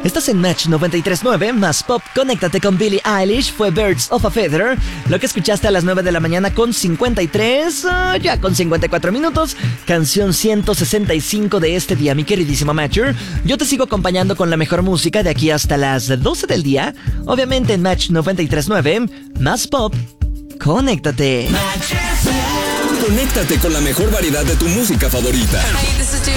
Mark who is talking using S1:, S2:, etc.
S1: Estás en Match 93.9, más pop. Conéctate con Billie Eilish, fue Birds of a Feather. Lo que escuchaste a las 9 de la mañana con 53, ya con 54 minutos. Canción 165 de este día, mi queridísimo Matcher. Yo te sigo acompañando con la mejor música de aquí hasta las 12 del día. Obviamente en Match 93.9, más pop. Conéctate.
S2: Conéctate con la mejor variedad de tu música favorita.